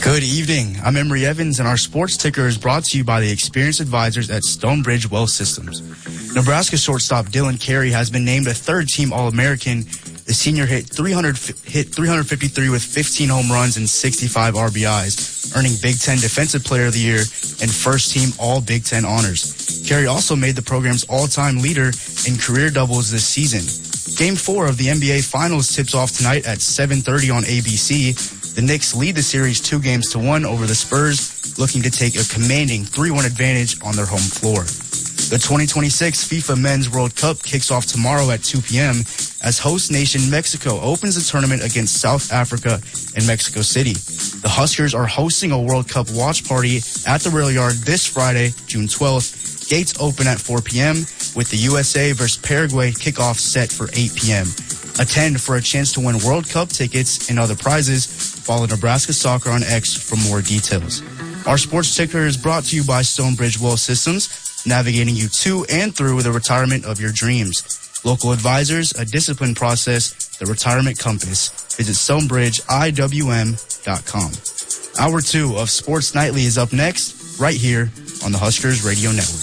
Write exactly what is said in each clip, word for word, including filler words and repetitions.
Good evening. I'm Emery Evans, and our sports ticker is brought to you by the experienced advisors at Stonebridge Wealth Systems. Nebraska shortstop Dylan Carey has been named a third-team All-American. The senior hit three hundred hit three hundred fifty-three with fifteen home runs and sixty-five R B Is, earning Big Ten Defensive Player of the Year and first-team All-Big Ten honors. Carey also made the program's all-time leader in career doubles this season. Game four of the N B A Finals tips off tonight at seven thirty on A B C. The Knicks lead the series two games to one over the Spurs, looking to take a commanding three one advantage on their home floor. The twenty twenty-six FIFA Men's World Cup kicks off tomorrow at two p.m. as host nation Mexico opens the tournament against South Africa in Mexico City. The Huskers are hosting a World Cup watch party at the Rail Yard this Friday, June twelfth. Gates open at four p.m. with the U S A versus Paraguay kickoff set for eight p.m. Attend for a chance to win World Cup tickets and other prizes. Follow Nebraska Soccer on X for more details. Our sports ticker is brought to you by Stonebridge Wealth Systems, navigating you to and through the retirement of your dreams. Local advisors, a disciplined process, the retirement compass. Visit stonebridge I W M dot com. Hour two of Sports Nightly is up next, right here on the Huskers Radio Network.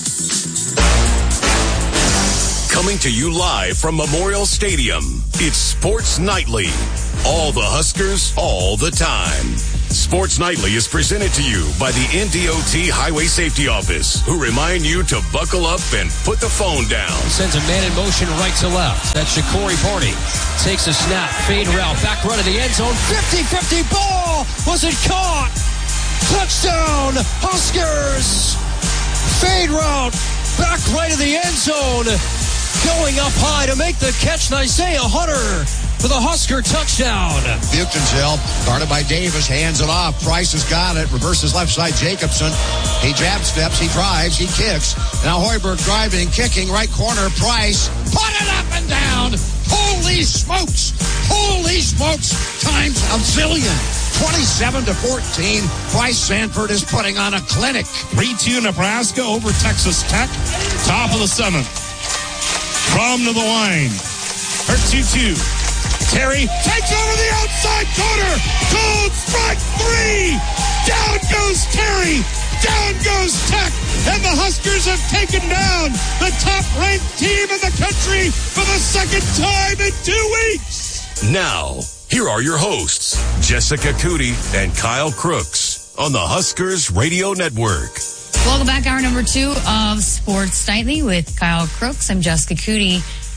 Coming to you live from Memorial Stadium, it's Sports Nightly. All the Huskers, all the time. Sports Nightly is presented to you by the N D O T Highway Safety Office, who remind you to buckle up and put the phone down. Sends a man in motion right to left. That's Shakori Party. Takes a snap, fade route, back run of the end zone. fifty-fifty ball. Was it caught? Touchdown, Huskers. Fade route, back right of the end zone. Going up high to make the catch, Isaiah Hunter for the Husker touchdown. Buchtenzel, guarded by Davis, hands it off. Price has got it. Reverses left side, Jacobson. He jab steps, he drives, he kicks. Now Hoiberg driving, kicking, right corner. Price, put it up and down. Holy smokes. Holy smokes. Times a zillion. twenty-seven to fourteen. Price Sanford is putting on a clinic. three two Nebraska over Texas Tech. Top of the seventh. From to the line. Her two two. Terry takes over the outside corner. Cold strike three. Down goes Terry. Down goes Tech. And the Huskers have taken down the top-ranked team in the country for the second time in two weeks. Now, here are your hosts, Jessica Cootie and Kyle Crooks on the Huskers Radio Network. Welcome back, hour number two of Sports Nightly with Kyle Crooks. I'm Jessica Cootie.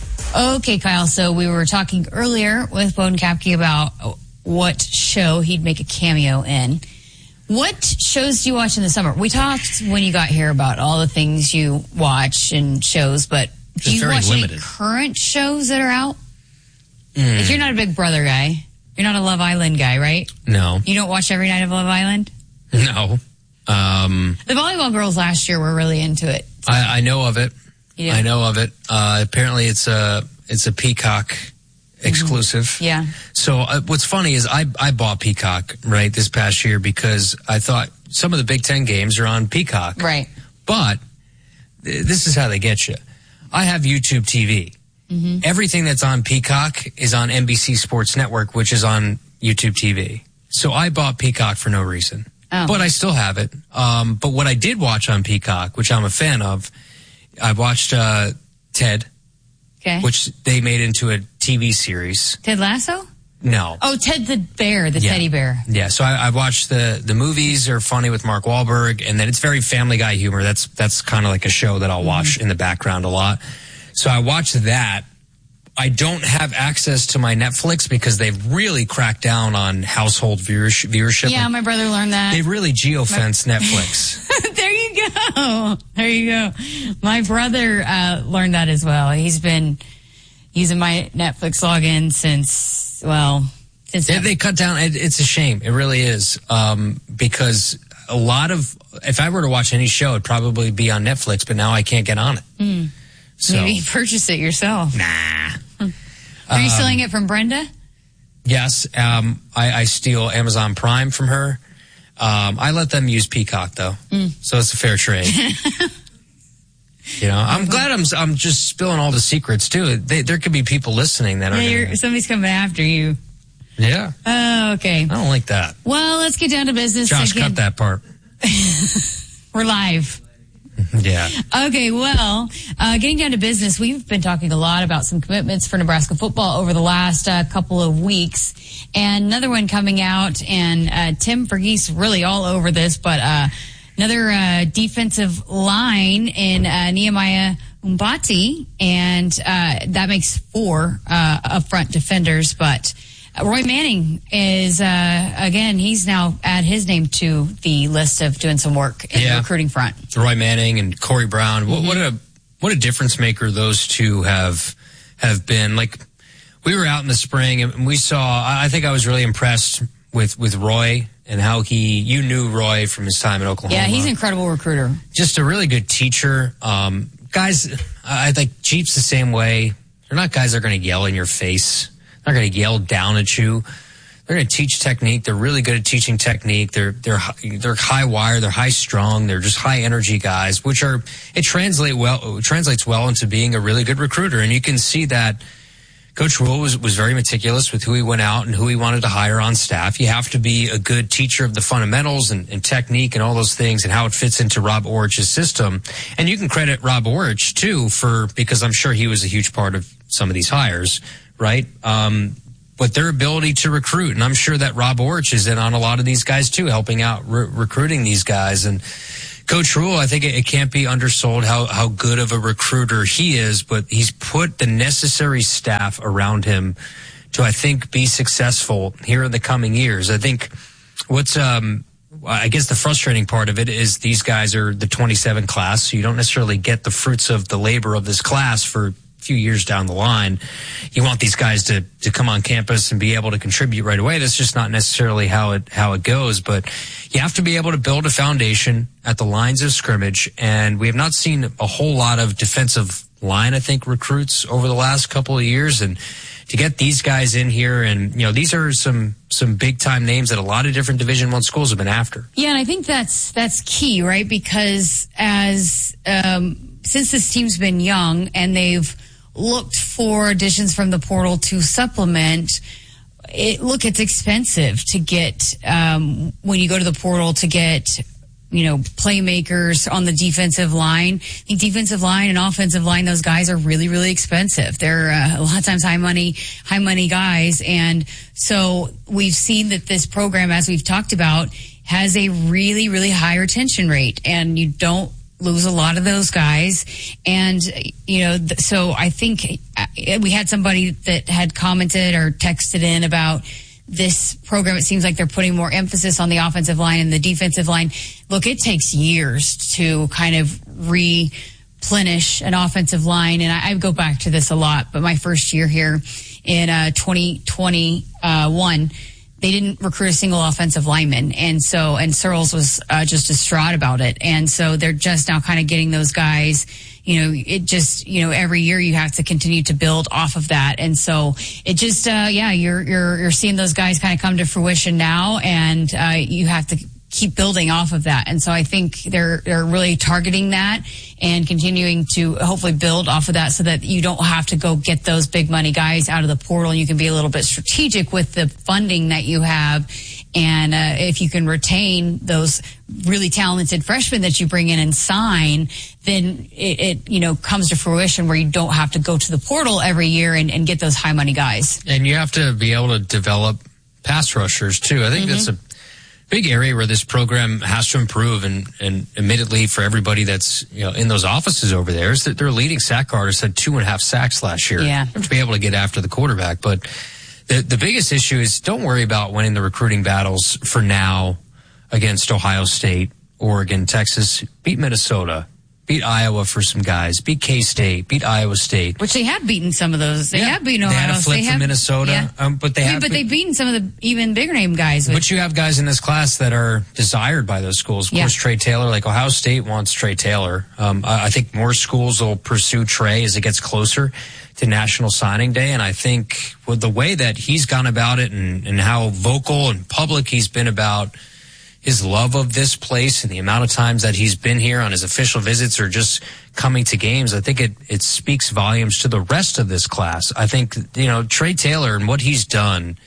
Okay, Kyle, so we were talking earlier with Bowden Kapke about what show he'd make a cameo in. What shows do you watch in the summer? We talked when you got here about all the things you watch and shows, but do It's you very watch limited. any current shows that are out? Mm. Like, you're not a Big Brother guy. You're not a Love Island guy, right? No. You don't watch every night of Love Island? No. Um, the volleyball girls last year were really into it. I, I know of it. Yeah. I know of it. Uh, apparently it's a, it's a Peacock exclusive. Mm-hmm. Yeah. So uh, what's funny is I, I bought Peacock, right, this past year because I thought some of the Big Ten games are on Peacock. Right. But th- this is how they get you. I have YouTube T V. Mm-hmm. Everything that's on Peacock is on N B C Sports Network, which is on YouTube T V. So I bought Peacock for no reason. Oh. But I still have it. Um, but what I did watch on Peacock, which I'm a fan of, I watched uh, Ted, okay. which they made into a T V series. Ted Lasso? No. Oh, Ted the Bear, the yeah. teddy bear. Yeah, so I, I watched the the movies are funny with Mark Wahlberg, and then it's very Family Guy humor. That's that's kind of like a show that I'll watch mm-hmm. in the background a lot. So I watched that. I don't have access to my Netflix because they've really cracked down on household viewers- viewership. Yeah, my brother learned that. They really geofence my- Netflix. There you go. There you go. My brother uh, learned that as well. He's been using my Netflix login since, well, since... They, they cut down. It, it's a shame. It really is. Um, because a lot of... If I were to watch any show, it'd probably be on Netflix, but now I can't get on it. Mm. So, maybe purchase it yourself. Nah. Are you um, stealing it from Brenda? Yes. Um, I, I steal Amazon Prime from her. Um, I let them use Peacock, though. Mm. So it's a fair trade. You know, I'm glad I'm I'm just spilling all the secrets, too. They, there could be people listening that are... Yeah, gonna... somebody's coming after you. Yeah. Oh, okay. I don't like that. Well, let's get down to business. Josh, again. cut that part. We're live. Yeah. Okay, well, uh, getting down to business, we've been talking a lot about some commitments for Nebraska football over the last uh, couple of weeks. And another one coming out, and uh, Tim Verghese really all over this, but uh, another uh, defensive line in uh, Nehemiah Umbati, and uh, that makes four uh, up front defenders, but Roy Manning is, uh, again, he's now add his name to the list of doing some work in yeah. the recruiting front. Roy Manning and Corey Brown. Mm-hmm. What, what a what a difference maker those two have have been. Like, we were out in the spring and we saw, I think I was really impressed with, with Roy and how he, you knew Roy from his time in Oklahoma. Yeah, he's an incredible recruiter. Just a really good teacher. Um, guys, I think Jeep's the same way. They're not guys that are going to yell in your face. They're not going to yell down at you. They're going to teach technique. They're really good at teaching technique. They're they're they're high wire. They're high strung. They're just high energy guys, which are it translate well it translates well into being a really good recruiter. And you can see that Coach Rule was was very meticulous with who he went out and who he wanted to hire on staff. You have to be a good teacher of the fundamentals and, and technique and all those things and how it fits into Rob Orich's system. And you can credit Rob Orich too for because I'm sure he was a huge part of some of these hires. Right? Um, but their ability to recruit. And I'm sure that Rob Orich is in on a lot of these guys too, helping out re- recruiting these guys. And Coach Rule, I think it, it can't be undersold how, how good of a recruiter he is, but he's put the necessary staff around him to, I think, be successful here in the coming years. I think what's, um, I guess the frustrating part of it is these guys are the twenty-seven class, so you don't necessarily get the fruits of the labor of this class for few years down the line. You want these guys to to come on campus and be able to contribute right away. That's just not necessarily how it how it goes, but you have to be able to build a foundation at the lines of scrimmage, and we have not seen a whole lot of defensive line, I think, recruits over the last couple of years. And to get these guys in here, and you know, these are some some big time names that a lot of different Division One schools have been after. Yeah, and I think that's that's key, right? Because as um since this team's been young and they've looked for additions from the portal to supplement, it, look, it's expensive to get, um, when you go to the portal to get, you know, playmakers on the defensive line. I think defensive line and offensive line, those guys are really, really expensive. They're uh, a lot of times high money, high money guys. And so we've seen that this program, as we've talked about, has a really, really high retention rate, and you don't lose a lot of those guys. And, you know, th- so I think we had somebody that had commented or texted in about this program. It seems like they're putting more emphasis on the offensive line and the defensive line. Look, it takes years to kind of replenish an offensive line. And I, I go back to this a lot, but my first year here in uh, twenty twenty-one, they didn't recruit a single offensive lineman. And so, and Searles was uh, just distraught about it. And so they're just now kind of getting those guys, you know, it just, you know, every year you have to continue to build off of that. And so it just, uh, yeah, you're, you're, you're seeing those guys kind of come to fruition now, and uh, you have to keep building off of that. And so I think they're, they're really targeting that and continuing to hopefully build off of that so that you don't have to go get those big money guys out of the portal, and you can be a little bit strategic with the funding that you have. And uh, if you can retain those really talented freshmen that you bring in and sign, then it, it you know, comes to fruition where you don't have to go to the portal every year and, and get those high money guys. And you have to be able to develop pass rushers too. I think mm-hmm. that's a big area where this program has to improve, and, and admittedly for everybody that's, you know, in those offices over there, is that their leading sack guarders had two and a half sacks last year. Yeah. You have to be able to get after the quarterback. But the, the biggest issue is don't worry about winning the recruiting battles for now against Ohio State, Oregon, Texas. Beat Minnesota. Beat Iowa for some guys. Beat K-State. Beat Iowa State. Which they have beaten some of those. They yeah. have beaten Ohio They had a flip they from have, Minnesota. Yeah. Um, but they I mean, have but be- they've beaten some of the even bigger name guys. With- but you have guys in this class that are desired by those schools. Of yeah. course, Trey Taylor, like Ohio State wants Trey Taylor. Um, I, I think more schools will pursue Trey as it gets closer to National Signing Day. And I think with the way that he's gone about it, and, and how vocal and public he's been about his love of this place and the amount of times that he's been here on his official visits or just coming to games, I think it, it speaks volumes to the rest of this class. I think, you know, Trey Taylor and what he's done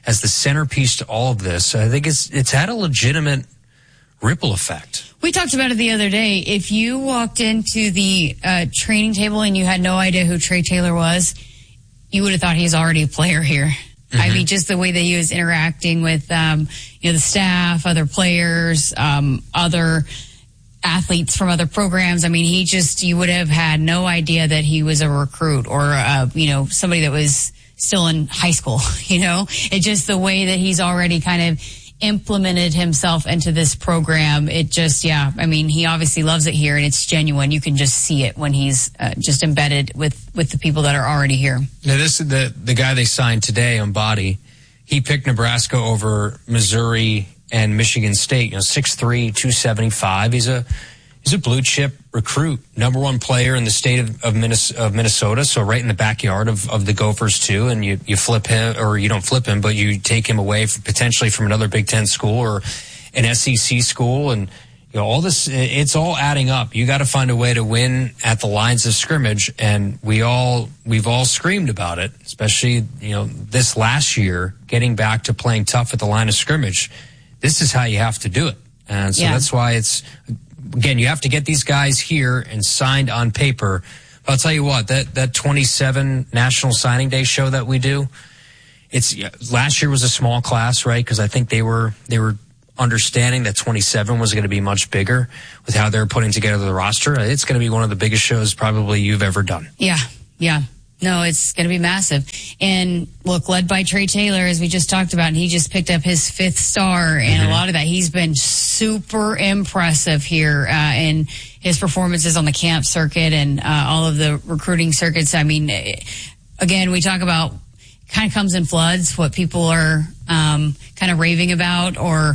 as the centerpiece to all of this, I think it's it's had a legitimate ripple effect. We talked about it the other day. If you walked into the uh, training table and you had no idea who Trey Taylor was, you would have thought he's already a player here. Mm-hmm. I mean, just the way that he was interacting with, um, you know, the staff, other players, um, other athletes from other programs. I mean, he just, you would have had no idea that he was a recruit or, uh, you know, somebody that was still in high school, you know? It's just the way that he's already kind of implemented himself into this program. It just, yeah, I mean, he obviously loves it here and it's genuine. You can just see it when he's uh, just embedded with, with the people that are already here. Now, this is the, the guy they signed today on Body. He picked Nebraska over Missouri and Michigan State, you know, six three, two seventy-five. He's a, he's a blue chip recruit, number one player in the state of, of, Minnesota, of Minnesota. So right in the backyard of, of the Gophers too. And you, you flip him, or you don't flip him, but you take him away from, potentially from another Big Ten school or an S E C school. And, you know, all this, it's all adding up. You got to find a way to win at the lines of scrimmage. And we all, we've all screamed about it, especially, you know, this last year, getting back to playing tough at the line of scrimmage. This is how you have to do it. And so yeah. that's why it's, again, you have to get these guys here and signed on paper. But I'll tell you what, that, that twenty-seven National Signing Day show that we do, it's, last year was a small class, right? Because I think they were, they were understanding that twenty-seven was going to be much bigger with how they're putting together the roster. It's going to be one of the biggest shows probably you've ever done. Yeah, yeah. No, it's going to be massive. And look, led by Trey Taylor, as we just talked about, and he just picked up his fifth star. And mm-hmm. a lot of that, he's been super impressive here uh, in his performances on the camp circuit and uh, all of the recruiting circuits. I mean, again, we talk about kind of comes in floods, what people are um, kind of raving about or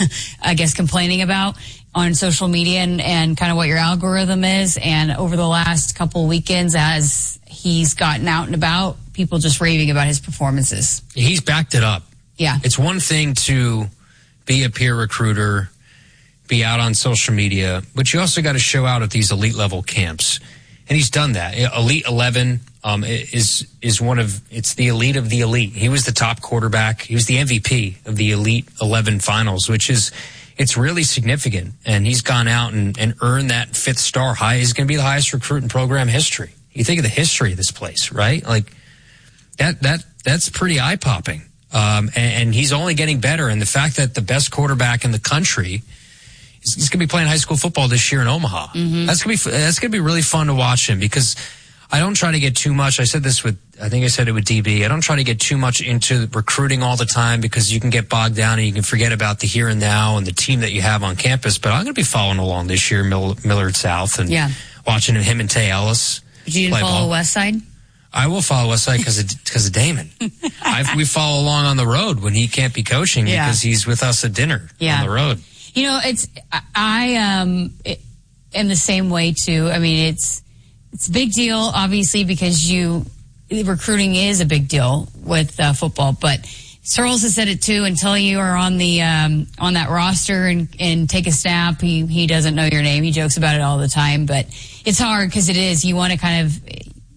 I guess complaining about on social media and, and kind of what your algorithm is. And over the last couple of weekends, as he's gotten out and about, people just raving about his performances. He's backed it up. Yeah. It's one thing to be a peer recruiter, be out on social media, but you also got to show out at these elite level camps. And he's done that. Elite eleven um, is is one of, it's the elite of the elite. He was the top quarterback. He was the M V P of the Elite eleven finals, which is, it's really significant. And he's gone out and, and earned that fifth star high. He's going to be the highest recruit in program history. You think of the history of this place, right? Like that, that, that's pretty eye popping. Um, and, and he's only getting better. And the fact that the best quarterback in the country is, is going to be playing high school football this year in Omaha. Mm-hmm. That's going to be, that's going to be really fun to watch him, because I don't try to get too much. I said this with, I think I said it with D B. I don't try to get too much into recruiting all the time, because you can get bogged down and you can forget about the here and now and the team that you have on campus. But I'm going to be following along this year, Mill, Millard South, and yeah. watching him and Tay Ellis. Did you follow Westside? I will follow Westside because of, because of Damon. I've, we follow along on the road when he can't be coaching yeah. because he's with us at dinner yeah. on the road. You know, it's, I um, it, am the same way too. I mean, it's, it's a big deal, obviously, because you, recruiting is a big deal with uh, football, but Searles has said it too. Until you are on the, um, on that roster and, and take a snap, he, he doesn't know your name. He jokes about it all the time, but it's hard because it is, you want to kind of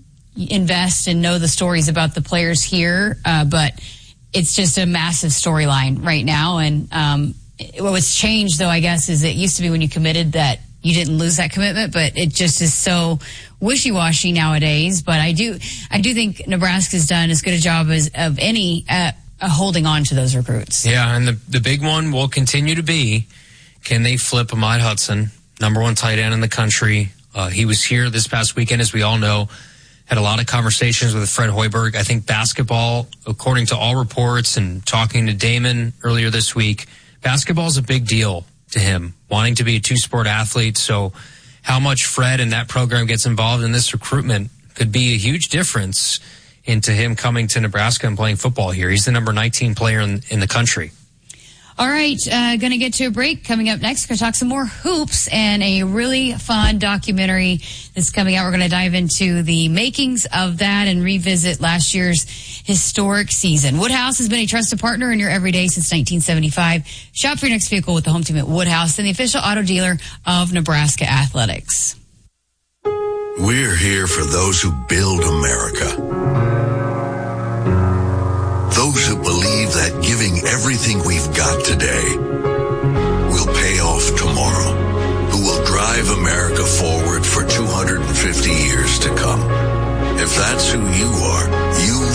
invest and know the stories about the players here, uh, but it's just a massive storyline right now. And um, what's changed, though, I guess, is it used to be when you committed that you didn't lose that commitment, but it just is so wishy-washy nowadays. But I do, I do think Nebraska's done as good a job as of any uh, uh, holding on to those recruits. Yeah, and the the big one will continue to be, can they flip Ahmad Hudson, number one tight end in the country? Uh, he was here this past weekend, as we all know. Had a lot of conversations with Fred Hoiberg. I think basketball, according to all reports and talking to Damon earlier this week, basketball is a big deal to him, wanting to be a two-sport athlete. So how much Fred and that program gets involved in this recruitment could be a huge difference into him coming to Nebraska and playing football here. He's the number nineteen player in, in the country. All right, uh, going to get to a break. Coming up next, going to talk some more hoops and a really fun documentary that's coming out. We're going to dive into the makings of that and revisit last year's historic season. Woodhouse has been a trusted partner in your everyday since nineteen seventy-five. Shop for your next vehicle with the home team at Woodhouse and the official auto dealer of Nebraska Athletics. We're here for those who build America. Those who believe believe that giving everything we've got today will pay off tomorrow, who will drive America forward for two hundred fifty years to come. If that's who you are,